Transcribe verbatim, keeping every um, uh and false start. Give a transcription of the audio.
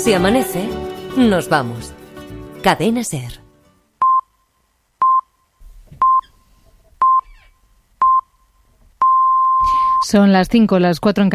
Si amanece, nos vamos. Cadena SER. Son las cinco, las cuatro en